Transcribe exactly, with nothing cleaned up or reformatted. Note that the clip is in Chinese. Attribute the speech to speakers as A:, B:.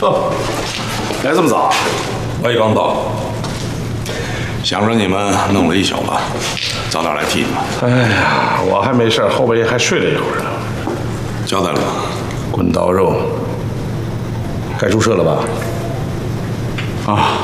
A: 哦，来这么早？
B: 我也刚到。
A: 想着你们弄了一宿吧，早点来替你们。
C: 哎呀，我还没事，后半夜还睡了一会儿呢。
A: 交代了吧？
C: 滚刀肉，该注射了吧？
A: 啊。